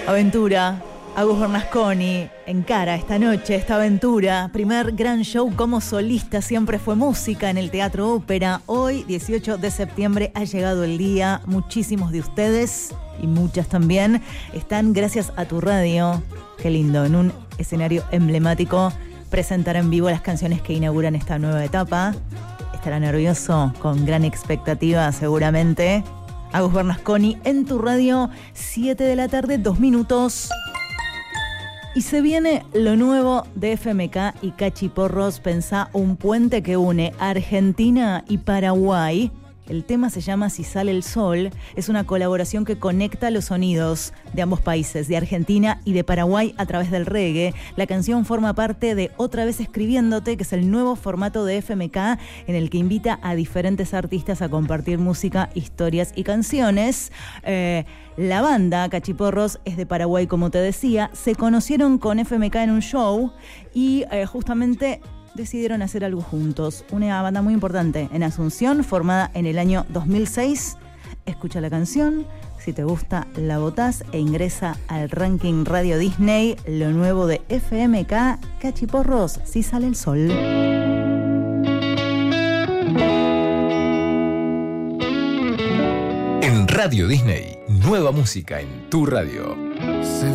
Aventura. Agus Bernasconi encara esta noche, esta aventura. Primer gran show como solista, siempre fue música en el Teatro Ópera. Hoy, 18 de septiembre, ha llegado el día. Muchísimos de ustedes, y muchas también, están gracias a tu radio. Qué lindo, en un escenario emblemático, presentar en vivo las canciones que inauguran esta nueva etapa. Estará nervioso, con gran expectativa seguramente. Agus Bernasconi en tu radio, 7 de la tarde, 2 minutos. Y se viene lo nuevo de FMK y Cachiporros. Pensá un puente que une Argentina y Paraguay. El tema se llama Si sale el sol. Es una colaboración que conecta los sonidos de ambos países, de Argentina y de Paraguay, a través del reggae. La canción forma parte de Otra vez escribiéndote, que es el nuevo formato de FMK, en el que invita a diferentes artistas a compartir música, historias y canciones. La banda Cachiporros es de Paraguay, como te decía. Se conocieron con FMK en un show y justamente decidieron hacer algo juntos. Una banda muy importante en Asunción, formada en el año 2006. Escucha la canción, si te gusta la votás e ingresa al ranking Radio Disney. Lo nuevo de FMK, Cachiporros, Si sale el sol. En Radio Disney, nueva música en tu radio.